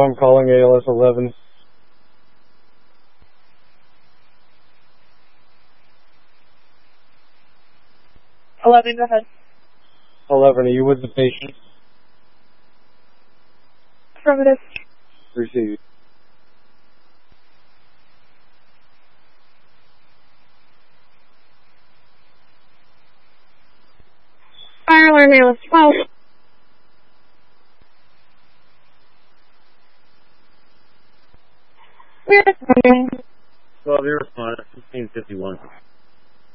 I'm calling ALS 11. 11, go ahead. 11, are you with the patient? Affirmative. Received. Fire alarm ALS 12. We're responding. 12, you're responding. 1651.